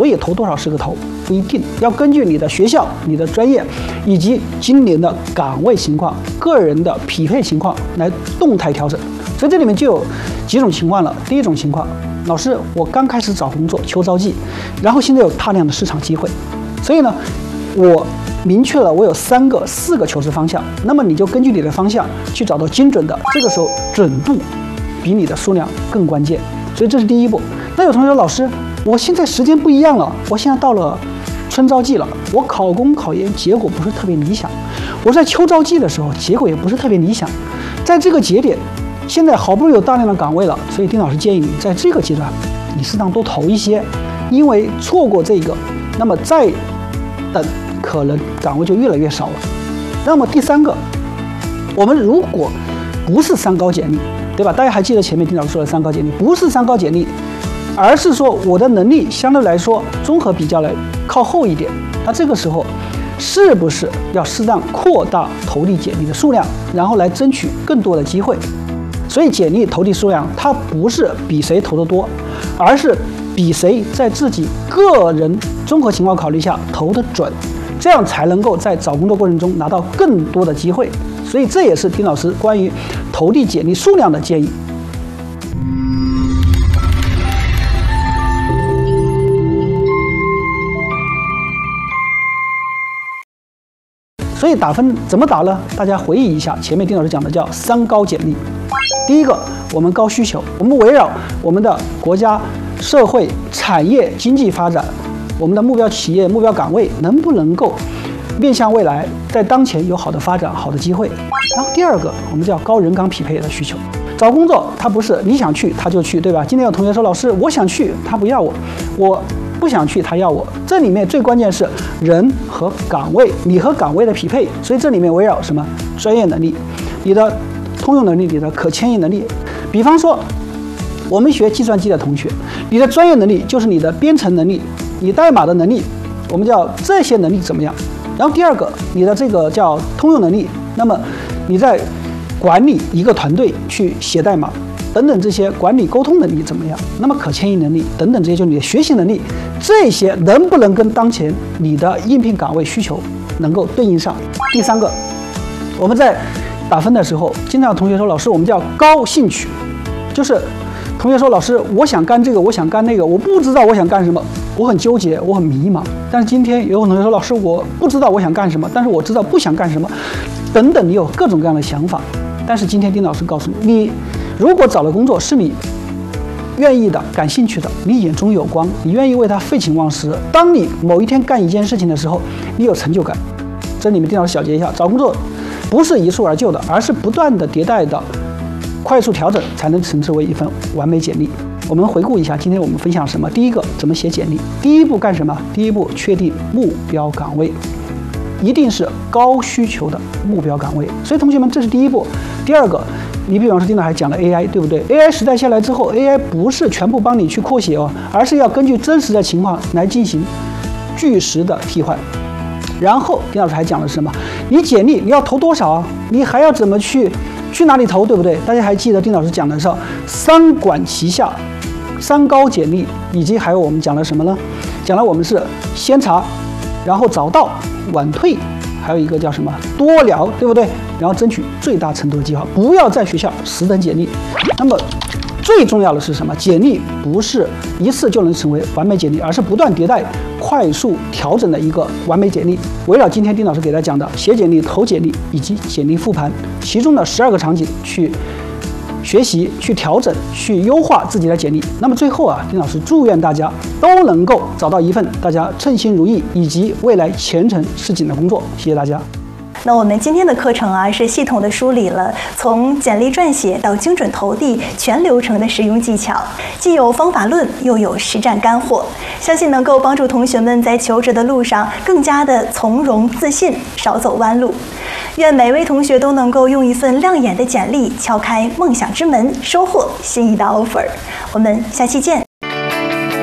以投多少是个头，不一定，要根据你的学校、你的专业以及今年的岗位情况、个人的匹配情况来动态调整。所以这里面就有几种情况了。第一种情况，老师，我刚开始找工作求招妓，然后现在有大量的市场机会，所以呢，我明确了我有3个、4个求职方向，那么你就根据你的方向去找到精准的，这个时候准度比你的数量更关键。所以这是第一步。那有同学说，老师，我现在时间不一样了，我现在到了春招季了，我考公考研结果不是特别理想，我在秋招季的时候结果也不是特别理想，在这个节点，现在好不容易有大量的岗位了，所以丁老师建议你在这个阶段，你适当多投一些，因为错过这个，那么再等可能岗位就越来越少了。那么第3个，我们如果不是3高简历，对吧？大家还记得前面丁老师说的3高简历，不是3高简历，而是说我的能力相对来说综合比较来靠后一点，那这个时候是不是要适当扩大投递简历的数量，然后来争取更多的机会？所以简历投递数量，它不是比谁投得多，而是比谁在自己个人综合情况考虑下投得准，这样才能够在找工作过程中拿到更多的机会。所以这也是丁老师关于投递简历数量的建议。所以打分怎么打呢？大家回忆一下，前面丁老师讲的叫3高简历。第一个，我们高需求，我们围绕我们的国家、社会、产业、经济发展，我们的目标企业、目标岗位能不能够面向未来，在当前有好的发展、好的机会。然后第二个，我们叫高人岗匹配的需求。找工作，它不是你想去他就去，对吧？今天有同学说，老师，我想去，他不要我；我不想去，他要我。这里面最关键是人和岗位，你和岗位的匹配。所以这里面围绕什么？专业能力，你的通用能力，你的可迁移能力。比方说，我们学计算机的同学，你的专业能力就是你的编程能力，你代码的能力，我们叫这些能力怎么样？然后第二个，你的这个叫通用能力，那么你在管理一个团队去写代码等等这些管理沟通能力怎么样？那么可迁移能力等等这些就是你的学习能力，这些能不能跟当前你的应聘岗位需求能够对应上？第3个，我们在打分的时候，经常有同学说，老师，我们叫高兴趣，就是同学说，老师，我想干这个，我想干那个，我不知道我想干什么，我很纠结，我很迷茫。但是今天有同学说，老师，我不知道我想干什么，但是我知道不想干什么，等等，你有各种各样的想法。但是今天丁老师告诉你，你如果找了工作是你愿意的、感兴趣的，你眼中有光，你愿意为它废寝忘食。当你某一天干一件事情的时候，你有成就感。这里面丁老师小结一下，找工作不是一蹴而就的，而是不断的迭代的快速调整，才能称之为一份完美简历。我们回顾一下，今天我们分享什么？第一个，怎么写简历？第一步干什么？第一步确定目标岗位，一定是高需求的目标岗位。所以同学们，这是第一步。第二个，你比方说丁老师还讲了 AI， 对不对 ？AI 时代下来之后 ，AI 不是全部帮你去扩写哦，而是要根据真实的情况来进行据实的替换。然后丁老师还讲了什么？你简历你要投多少啊？你还要怎么去哪里投，对不对？大家还记得丁老师讲的是3管齐下，3高简历，以及还有我们讲了什么呢？讲了我们是先查，然后早到晚退，还有一个叫什么多聊，对不对？然后争取最大程度的机会，不要在学校死等简历。那么最重要的是什么？简历不是一次就能成为完美简历，而是不断迭代、快速调整的一个完美简历。围绕今天丁老师给大家讲的写简历、投简历以及简历复盘，其中的12个场景去学习、去调整、去优化自己的简历。那么最后啊，丁老师祝愿大家都能够找到一份大家称心如意以及未来前程似锦的工作。谢谢大家。 那我们今天的课程啊，是系统的梳理了从简历撰写到精准投递全流程的实用技巧，既有方法论，又有实战干货，相信能够帮助同学们在求职的路上更加的从容自信，少走弯路。愿每位同学都能够用一份亮眼的简历敲开梦想之门，收获心仪的 offer。我们下期见。